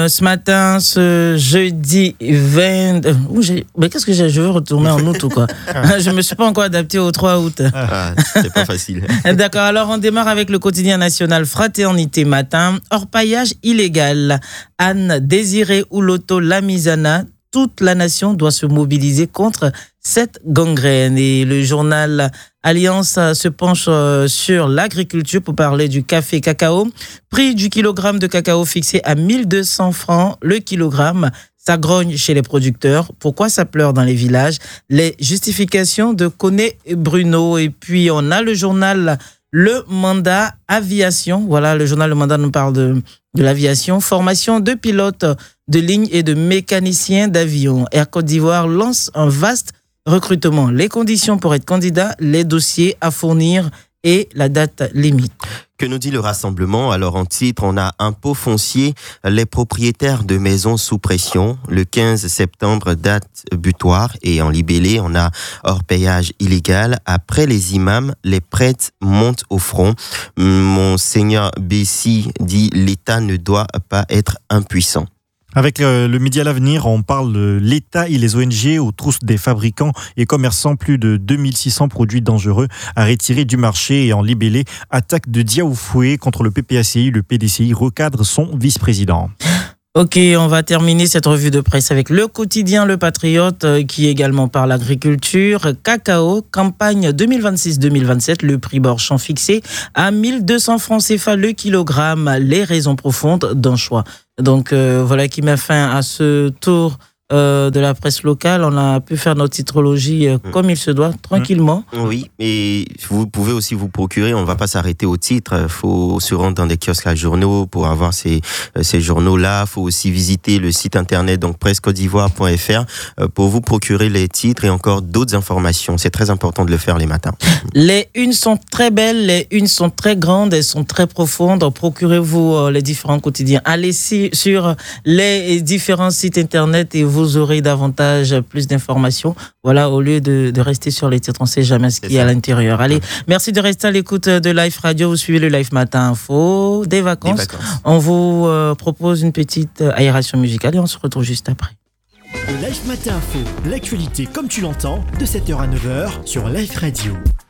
Ce matin, ce jeudi 20... Mais qu'est-ce que j'ai? Je veux retourner en août ou quoi? Je ne me suis pas encore adapté au 3 août. C'est pas facile. D'accord, alors on démarre avec le quotidien national Fraternité Matin. Orpaillage illégal. Anne Désiré Ouloto Lamizana. Toute la nation doit se mobiliser contre cette gangrène. Et le journal Alliance se penche sur l'agriculture pour parler du café cacao. Prix du kilogramme de cacao fixé à 1200 francs le kilogramme. Ça grogne chez les producteurs. Pourquoi ça pleure dans les villages? Les justifications de Koné Bruno. Et puis on a le journal Le Mandat Aviation. Voilà, le journal Le Mandat nous parle de l'aviation. Formation de pilotes de ligne et de mécaniciens d'avion. Air Côte d'Ivoire lance un vaste recrutement. Les conditions pour être candidat, les dossiers à fournir et la date limite. Que nous dit le rassemblement? Alors en titre, on a impôt foncier, les propriétaires de maisons sous pression. Le 15 septembre, date butoir. Et en libellé, on a orpaillage illégal. Après les imams, les prêtres montent au front. Monseigneur Bessi dit l'État ne doit pas être impuissant. Avec le média L'Avenir, on parle de l'État et les ONG aux trousses des fabricants et commerçants. Plus de 2600 produits dangereux à retirer du marché. Et en libellé, attaque de Diaoufoué contre le PPACI. Le PDCI recadre son vice-président. Ok, on va terminer cette revue de presse avec le quotidien Le Patriote qui également parle agriculture. Cacao, campagne 2026-2027, le prix Borchamp fixé à 1200 francs CFA le kilogramme. Les raisons profondes d'un choix. Donc voilà qui met fin à ce tour de la presse locale. On a pu faire notre titrologie comme il se doit, tranquillement. Oui, et vous pouvez aussi vous procurer, on ne va pas s'arrêter au titre, il faut se rendre dans des kiosques à journaux pour avoir ces journaux-là. Il faut aussi visiter le site internet, donc pressecote-d'ivoire.fr, pour vous procurer les titres et encore d'autres informations. C'est très important de le faire les matins. Les unes sont très belles, les unes sont très grandes, elles sont très profondes. Procurez-vous les différents quotidiens. Allez sur les différents sites internet et vous aurez plus d'informations. Voilà, au lieu de rester sur les titres, on ne sait jamais ce qu'il y a à l'intérieur. Allez, merci de rester à l'écoute de Live Radio. Vous suivez le Live Matin Info, des vacances. On vous propose une petite aération musicale et on se retrouve juste après. Le Live Matin Info, l'actualité comme tu l'entends, de 7h à 9h sur Live Radio.